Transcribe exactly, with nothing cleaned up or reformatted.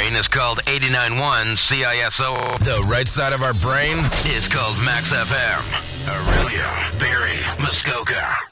brain is called eighty-nine point one C I S O. The right side of our brain is called Max F M. Aurelia, Barry, Muskoka.